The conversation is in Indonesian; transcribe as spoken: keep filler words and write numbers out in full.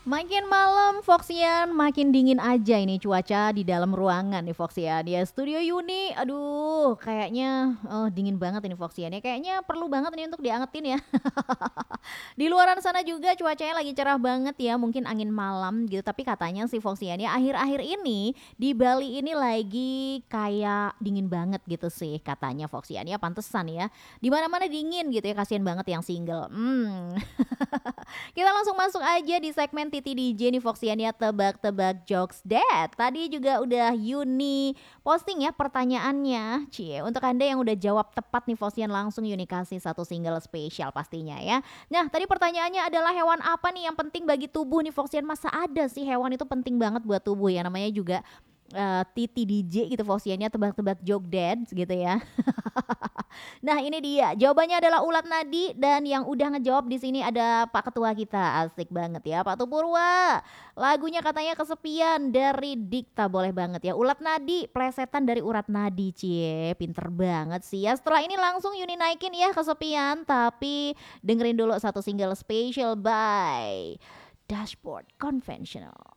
Makin malam Foxian, makin dingin aja ini cuaca di dalam ruangan nih Foxian. Ya studio Uni, aduh kayaknya oh, dingin banget ini Foxian ya. Kayaknya perlu banget nih untuk diangetin ya. Di luaran sana juga cuacanya lagi cerah banget ya, mungkin angin malam gitu. Tapi katanya sih Foxian ya akhir-akhir ini di Bali ini lagi kayak dingin banget gitu sih katanya Foxian ya. Pantesan ya. Di mana-mana dingin gitu ya, kasihan banget yang single. Hmm. Kita langsung masuk aja di segmen Titi D J nih Foxian ya, tebak-tebak jokes dad. Tadi juga udah Yuni posting ya pertanyaannya. Cie, untuk Anda yang udah jawab tepat nih Foxian langsung Yuni kasih satu single spesial pastinya ya. Nah, tadi pertanyaannya adalah hewan apa nih yang penting bagi tubuh nih Foxian? Masa ada sih hewan itu penting banget buat tubuh ya, namanya juga eh, Titi D J gitu Foxiannya, tebak-tebak joke dad gitu ya. Nah, ini dia. Jawabannya adalah ulat nadi dan yang udah ngejawab di sini ada Pak Ketua kita. Asik banget ya, Pak Tupurwa. Lagunya katanya kesepian dari Dikta, boleh banget ya. Ulat nadi, plesetan dari urat nadi, cie. Pinter banget sih ya. Setelah ini langsung Yuni naikin ya kesepian, tapi dengerin dulu satu single special by Dashboard Conventional.